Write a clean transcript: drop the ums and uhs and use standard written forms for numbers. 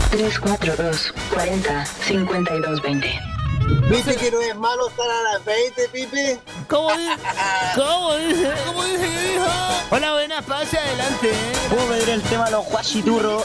342-40-5220. ¿Viste que no es malo estar a las 20, Pipe? ¿Cómo dice? ¿Cómo dice que dijo? Hola, buenas, pase adelante. ¿Puedo pedir el tema Los Guachiturros